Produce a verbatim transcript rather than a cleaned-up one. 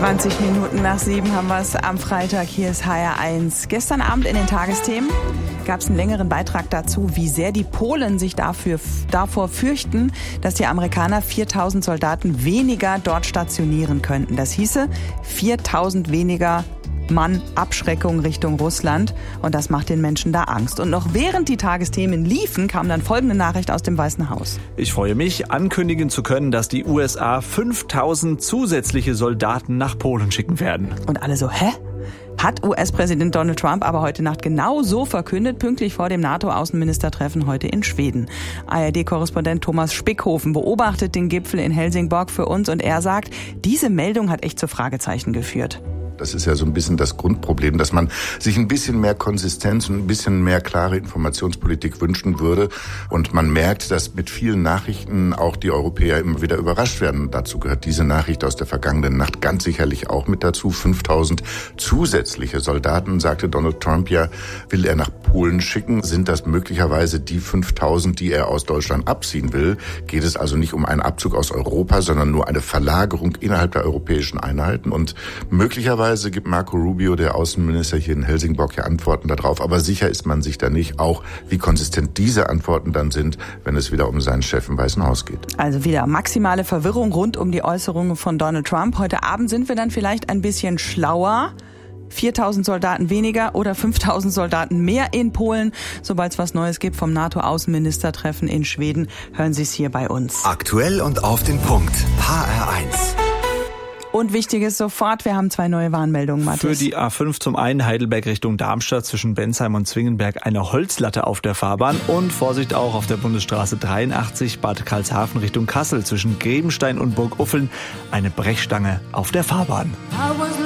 zwanzig Minuten nach sieben haben wir es am Freitag. Hier ist H R eins. Gestern Abend in den Tagesthemen gab es einen längeren Beitrag dazu, wie sehr die Polen sich dafür, davor fürchten, dass die Amerikaner viertausend Soldaten weniger dort stationieren könnten. Das hieße viertausend weniger Mann Abschreckung Richtung Russland. Und das macht den Menschen da Angst. Und noch während die Tagesthemen liefen, kam dann folgende Nachricht aus dem Weißen Haus. Ich freue mich, ankündigen zu können, dass die U S A fünftausend zusätzliche Soldaten nach Polen schicken werden. Und alle so, hä? Hat U S-Präsident Donald Trump aber heute Nacht genau so verkündet, pünktlich vor dem NATO-Außenministertreffen heute in Schweden. A R D-Korrespondent Thomas Spickhofen beobachtet den Gipfel in Helsingborg für uns und er sagt, diese Meldung hat echt zu Fragezeichen geführt. Das ist ja so ein bisschen das Grundproblem, dass man sich ein bisschen mehr Konsistenz und ein bisschen mehr klare Informationspolitik wünschen würde. Und man merkt, dass mit vielen Nachrichten auch die Europäer immer wieder überrascht werden. Dazu gehört diese Nachricht aus der vergangenen Nacht ganz sicherlich auch mit dazu. fünftausend zusätzliche Soldaten, sagte Donald Trump ja, will er nach Polen schicken. Sind das möglicherweise die fünftausend, die er aus Deutschland abziehen will? Geht es also nicht um einen Abzug aus Europa, sondern nur eine Verlagerung innerhalb der europäischen Einheiten? Und möglicherweise gibt Marco Rubio, der Außenminister hier in Helsingborg, ja Antworten darauf. Aber sicher ist man sich da nicht, auch wie konsistent diese Antworten dann sind, wenn es wieder um seinen Chef im Weißen Haus geht. Also wieder maximale Verwirrung rund um die Äußerungen von Donald Trump. Heute Abend sind wir dann vielleicht ein bisschen schlauer. viertausend Soldaten weniger oder fünftausend Soldaten mehr in Polen. Sobald es was Neues gibt vom NATO-Außenministertreffen in Schweden, hören Sie es hier bei uns. Aktuell und auf den Punkt. H R eins. Und wichtig ist sofort, wir haben zwei neue Warnmeldungen, Matthias. Für die A fünf zum einen Heidelberg Richtung Darmstadt zwischen Bensheim und Zwingenberg eine Holzlatte auf der Fahrbahn und Vorsicht auch auf der Bundesstraße dreiundachtzig Bad Karlshafen Richtung Kassel zwischen Grebenstein und Burguffeln eine Brechstange auf der Fahrbahn.